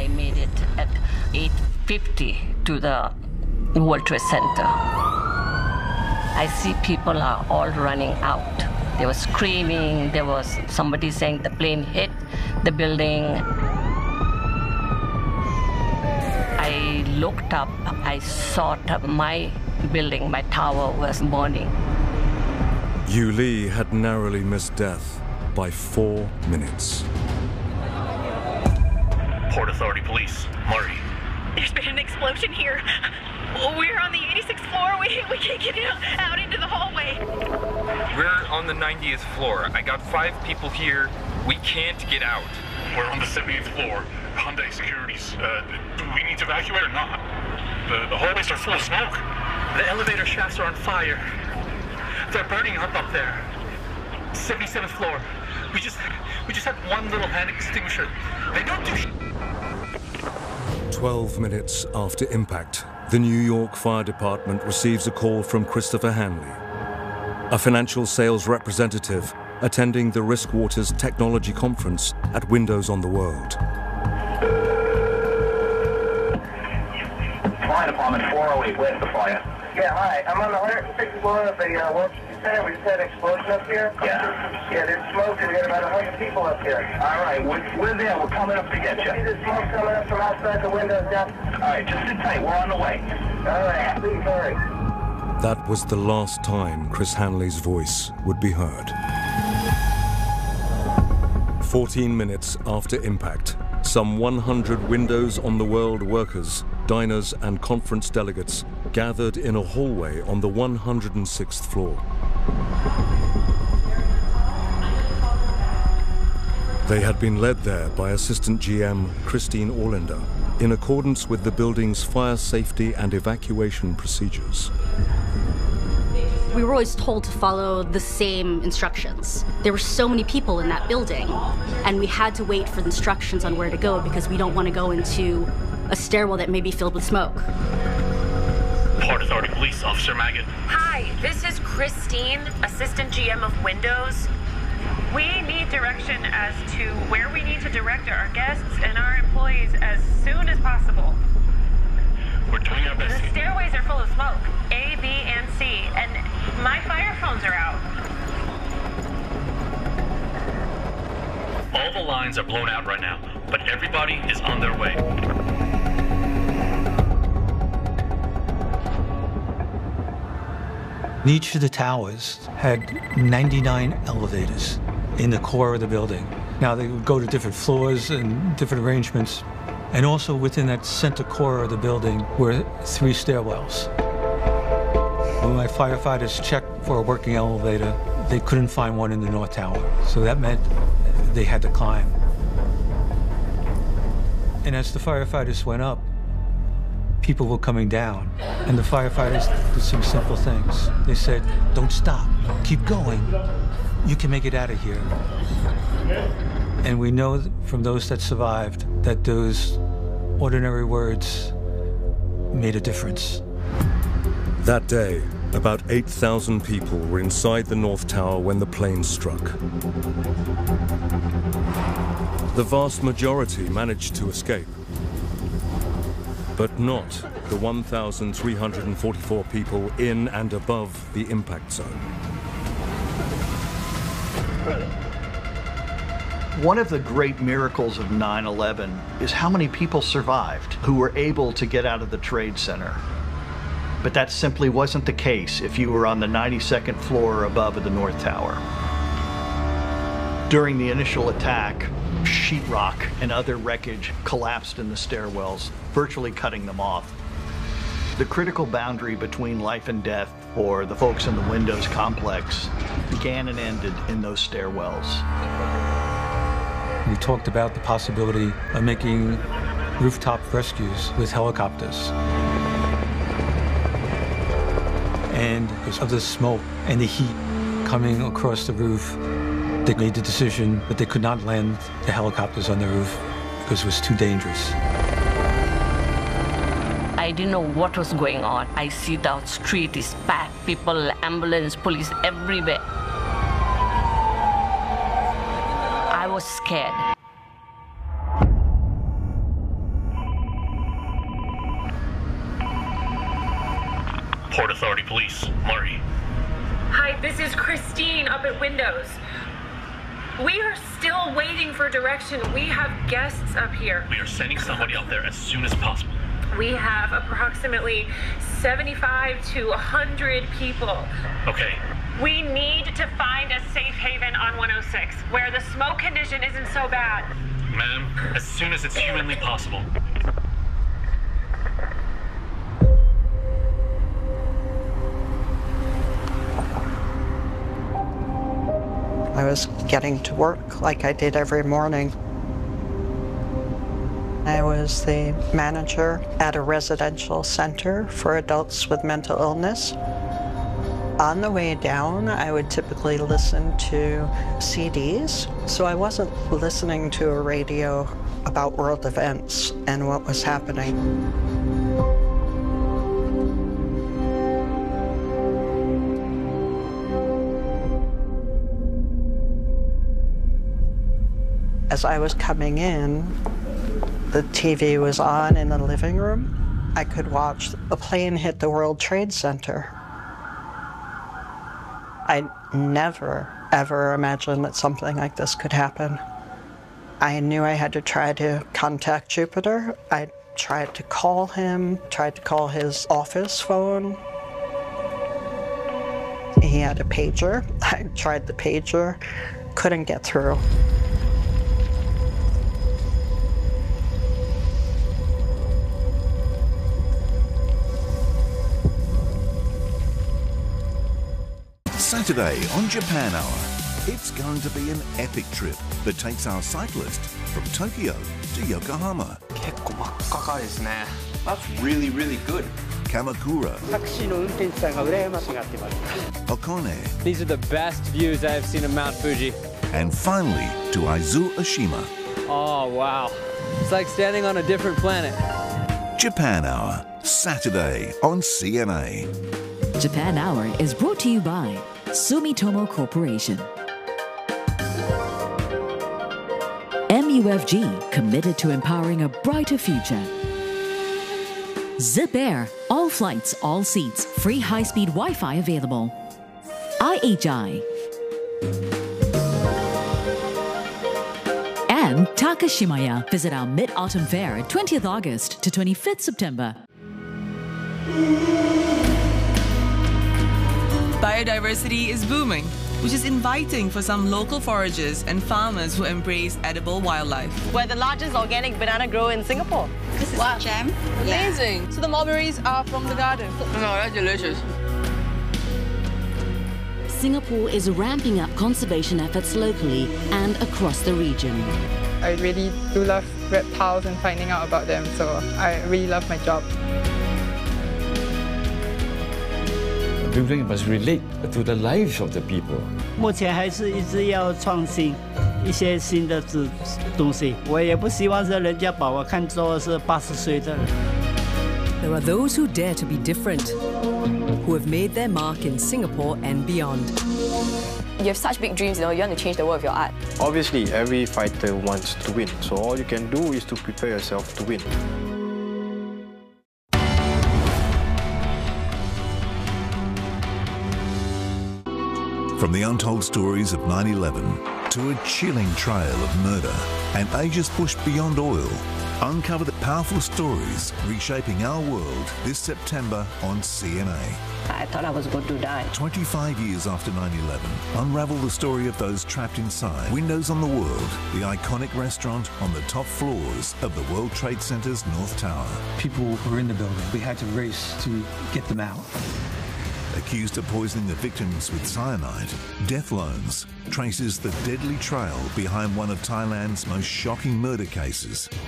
I made it at 8:50 to the World Trade Center. I see people are all running out. They were screaming. There was somebody saying the plane hit the building. I looked up. I saw my building, my tower was burning. Yu Lee had narrowly missed death by 4 minutes. Port Authority Police, Murray. There's been an explosion here. We're on the 86th floor. We can't get out into the hallway. We're on the 90th floor. I got 5 people here. We can't get out. We're on the 70th floor. Hyundai Securities. Do we need to evacuate or not? The hallways are full of smoke. The elevator shafts are on fire. They're burning up there. 77th floor. We just have one little hand extinguisher. They don't do 12 minutes after impact, the New York Fire Department receives a call from Christopher Hanley, a financial sales representative attending the Riskwaters Technology Conference at Windows on the World. Fire Department 408, where's the fire? Yeah, hi. I'm on the 106th floor of the World Trade Center. We just had an explosion up here. Yeah. Yeah, there's smoke and we got about 100 people up here. All right, we're there. We're coming up to get you. See the smoke coming up from outside the windows down? All right, just sit tight. We're on the way. All right, please hurry. That was the last time Chris Hanley's voice would be heard. 14 minutes after impact, some 100 Windows on the World workers, diners and conference delegates gathered in a hallway on the 106th floor. They had been led there by Assistant GM Christine Orlinder in accordance with the building's fire safety and evacuation procedures. We were always told to follow the same instructions. There were so many people in that building, and we had to wait for the instructions on where to go because we don't want to go into a stairwell that may be filled with smoke. Port Authority Police, Officer Maggot. Hi, this is Christine, Assistant GM of Windows. We need direction as to where we need to direct our guests and our employees as soon as possible. We're doing our best. The stairways are full of smoke, A, B, and C, and my fire phones are out. All the lines are blown out right now, but everybody is on their way. Each of the towers had 99 elevators in the core of the building. Now they would go to different floors and different arrangements. And also within that center core of the building were 3 stairwells. When my firefighters checked for a working elevator, they couldn't find one in the North Tower. So that meant they had to climb. And as the firefighters went up, people were coming down. And the firefighters did some simple things. They said, don't stop, keep going. You can make it out of here. And we know from those that survived that those ordinary words made a difference. That day, about 8,000 people were inside the North Tower when the plane struck. The vast majority managed to escape, but not the 1,344 people in and above the impact zone. One of the great miracles of 9/11 is how many people survived who were able to get out of the Trade Center. But that simply wasn't the case if you were on the 92nd floor above the North Tower. During the initial attack, sheetrock and other wreckage collapsed in the stairwells, virtually cutting them off. The critical boundary between life and death for the folks in the Windows complex began and ended in those stairwells. We talked about the possibility of making rooftop rescues with helicopters. And because of the smoke and the heat coming across the roof, they made the decision that they could not land the helicopters on the roof because it was too dangerous. I didn't know what was going on. I see the street is packed, people, ambulance, police, everywhere. I was scared. Port Authority Police, Murray. Hi, this is Christine up at Windows. We are still waiting for direction. We have guests up here. We are sending somebody out there as soon as possible. We have approximately 75 to 100 people. Okay. We need to find a safe haven on 106 where the smoke condition isn't so bad. Ma'am, as soon as it's humanly possible. I was getting to work like I did every morning. I was the manager at a residential center for adults with mental illness. On the way down, I would typically listen to CDs, so I wasn't listening to a radio about world events and what was happening. As I was coming in, the TV was on in the living room. I could watch a plane hit the World Trade Center. I never, ever imagined that something like this could happen. I knew I had to try to contact Jupiter. I tried to call him, tried to call his office phone. He had a pager. I tried the pager, couldn't get through. Saturday on Japan Hour, it's going to be an epic trip that takes our cyclist from Tokyo to Yokohama. That's really, really good. Kamakura. Hakone. These are the best views I have seen of Mount Fuji. And finally to Aizu Oshima. Oh, wow. It's like standing on a different planet. Japan Hour, Saturday on CNA. Japan Hour is brought to you by Sumitomo Corporation. MUFG, committed to empowering a brighter future. Zip Air, all flights, all seats, free high-speed Wi-Fi available. IHI. And Takashimaya. Visit our Mid-Autumn Fair, 20th August to 25th September. Biodiversity is booming, which is inviting for some local foragers and farmers who embrace edible wildlife. We're the largest organic banana grower in Singapore. This is jam. Amazing. So the mulberries are from the garden. No, that's delicious. Singapore is ramping up conservation efforts locally and across the region. I really do love reptiles and finding out about them, so I really love my job. Building must relate to the lives of the people. 目前还是一直要创新一些新的东西。我也不希望是人家把我看作是80岁的人。 There are those who dare to be different, who have made their mark in Singapore and beyond. You have such big dreams, you want to change the world with your art. Obviously, every fighter wants to win, so all you can do is to prepare yourself to win. From the untold stories of 9/11 to a chilling trail of murder and ages pushed beyond oil, uncover the powerful stories reshaping our world this September on CNA. I thought I was going to die. 25 years after 9/11, unravel the story of those trapped inside Windows on the World, the iconic restaurant on the top floors of the World Trade Center's North Tower. People were in the building. We had to race to get them out. Accused of poisoning the victims with cyanide, Death Loans traces the deadly trail behind one of Thailand's most shocking murder cases.